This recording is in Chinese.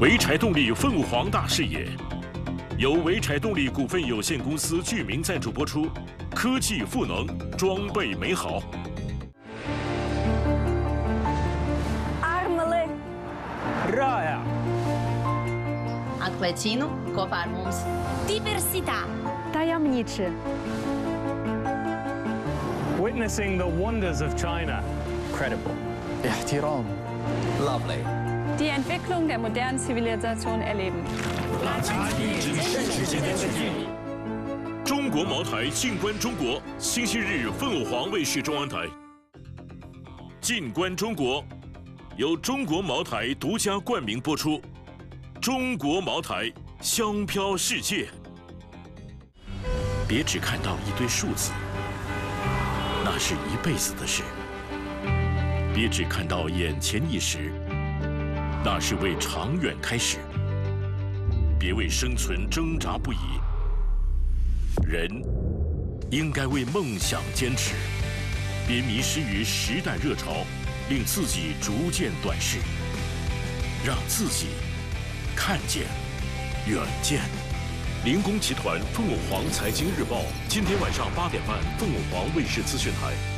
潍柴动力凤凰大视野，由潍柴动力股份有限公司剧名赞助播出，科技赋能，装备美好。 Armele. رائع. Acquaccino, Cofarmums. Diversità. Tajemniczy. Witnessing the wonders of China. Credible. احترام. Lovely. Die Entwicklung der modernen Zivilisation erleben. 中国茅台静观中国，星期日凤凰卫视中央台。静观中国，由中国茅台独家冠名播出。中国茅台，香飘世界。别只看到一堆数字，那是一辈子的事。别只看到眼前一时，那是为长远开始。别为生存挣扎不已，人应该为梦想坚持。别迷失于时代热潮，令自己逐渐短视，让自己看见远见。林工集团凤凰财经日报，今天晚上8点半，凤凰卫视资讯台。